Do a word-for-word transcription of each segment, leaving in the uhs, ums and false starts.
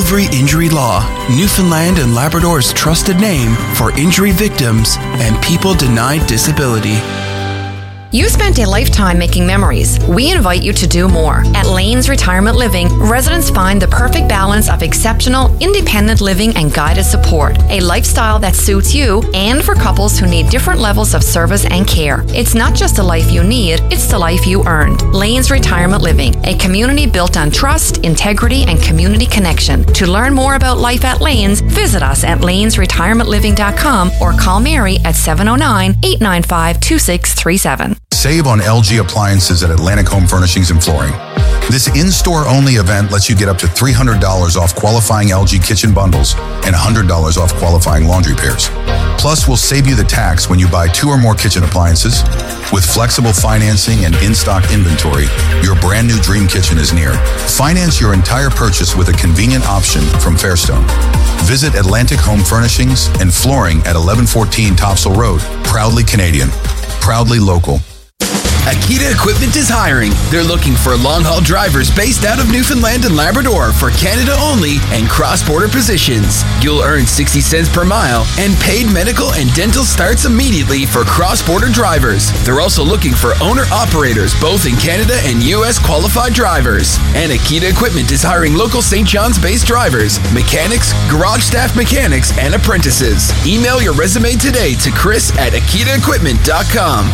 Silvery Injury Law, Newfoundland and Labrador's trusted name for injury victims and people denied disability. You spent a lifetime making memories. We invite you to do more. At Lane's Retirement Living, residents find the perfect balance of exceptional, independent living and guided support. A lifestyle that suits you and for couples who need different levels of service and care. It's not just the life you need, it's the life you earned. Lane's Retirement Living, a community built on trust, integrity, and community connection. To learn more about life at Lane's, visit us at lanes retirement living dot com or call Mary at seven oh nine, eight nine five, two six three seven. Save on L G appliances at Atlantic Home Furnishings and Flooring. This in-store only event lets you get up to three hundred dollars off qualifying L G kitchen bundles and one hundred dollars off qualifying laundry pairs. Plus, we'll save you the tax when you buy two or more kitchen appliances. With flexible financing and in-stock inventory, your brand new dream kitchen is near. Finance your entire purchase with a convenient option from Fairstone. Visit Atlantic Home Furnishings and Flooring at eleven fourteen Topsail Road. Proudly Canadian. Proudly local. Akita Equipment is hiring. They're looking for long-haul drivers based out of Newfoundland and Labrador for Canada only and cross-border positions. You'll earn sixty cents per mile and paid medical and dental starts immediately for cross-border drivers. They're also looking for owner-operators both in Canada and U S qualified drivers. And Akita Equipment is hiring local Saint John's-based drivers, mechanics, garage staff mechanics, and apprentices. Email your resume today to Chris at akita equipment dot com.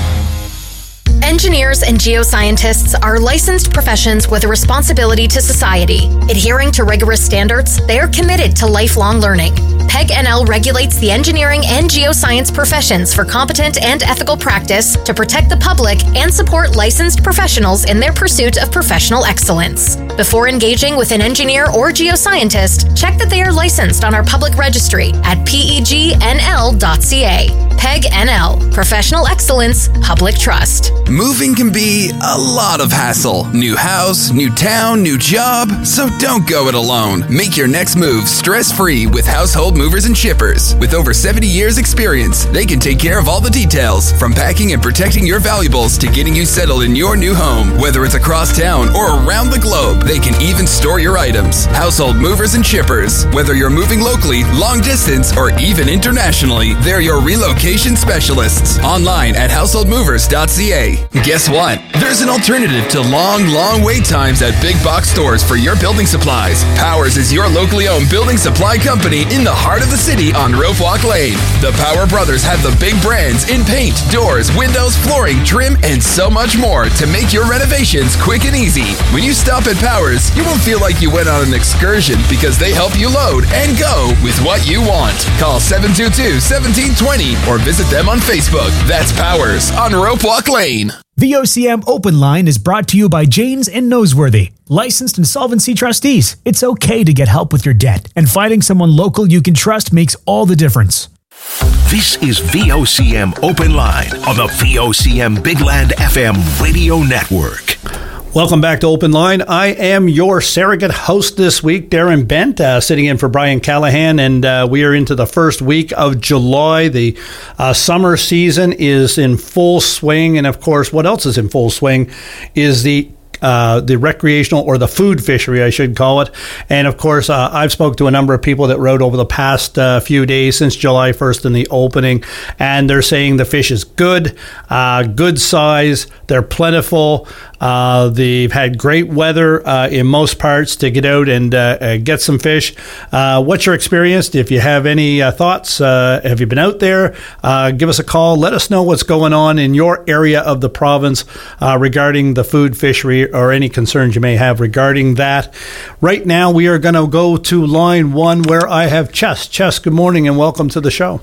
Engineers and geoscientists are licensed professions with a responsibility to society. Adhering to rigorous standards, they are committed to lifelong learning. P E G N L regulates the engineering and geoscience professions for competent and ethical practice to protect the public and support licensed professionals in their pursuit of professional excellence. Before engaging with an engineer or geoscientist, check that they are licensed on our public registry at P E G N L dot C A. P E G N L, Professional Excellence, Public Trust. Moving can be a lot of hassle. New house, new town, new job. So don't go it alone. Make your next move stress-free with Household Movers and Shippers. With over seventy years experience, they can take care of all the details, from packing and protecting your valuables to getting you settled in your new home. Whether it's across town or around the globe, they can even store your items. Household Movers and Shippers. Whether you're moving locally, long distance, or even internationally, they're your relocation specialists. Online at household movers dot c a. Guess what? There's an alternative to long, long wait times at big box stores for your building supplies. Powers is your locally owned building supply company in the heart of the city on Rope Walk Lane. The Power Brothers have the big brands in paint, doors, windows, flooring, trim, and so much more to make your renovations quick and easy. When you stop at Powers, you won't feel like you went on an excursion because they help you load and go with what you want. Call seven two two, one seven two zero or visit them on Facebook. That's Powers on Rope Walk Lane. V O C M Open Line is brought to you by Janes and Noseworthy, licensed insolvency trustees. It's okay to get help with your debt, and finding someone local you can trust makes all the difference. This is V O C M Open Line on the V O C M Big Land F M radio network. Welcome back to Open Line. I am your surrogate host this week, Darren Bent, uh, sitting in for Brian Callahan, and uh, we are into the first week of July. The uh, summer season is in full swing, and of course, what else is in full swing is the Uh, the recreational or the food fishery, I should call it. And of course, uh, I've spoke to a number of people that rode over the past uh, few days since July first in the opening, and they're saying the fish is good, uh, good size, they're plentiful. Uh, they've had great weather uh, in most parts to get out and uh, uh, get some fish. Uh, what's your experience? If you have any uh, thoughts, uh, have you been out there? Uh, give us a call. Let us know what's going on in your area of the province uh, regarding the food fishery or any concerns you may have regarding that. Right now, we are going to go to line one where I have Chess. Chess, good morning and welcome to the show.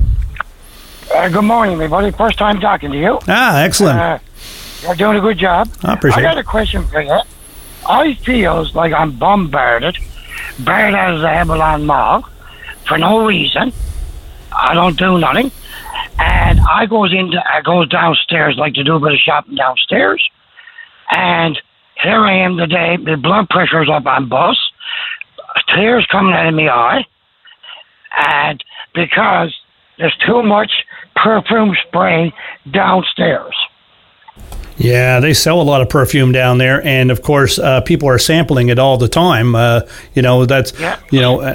Uh, good morning, everybody. First time talking to you. Ah, excellent. Uh, you're doing a good job. I appreciate it. I got a question for you. I feel like I'm bombarded, bad as the Avalon Mall, for no reason. I don't do nothing. And I goes into, I goes downstairs, like to do a bit of shopping downstairs. And here I am today, my blood pressure's up on bus, tears coming out of my eye, and because there's too much perfume spraying downstairs. Yeah, they sell a lot of perfume down there, and of course, uh, people are sampling it all the time. Uh, you know, that's, yeah. you know,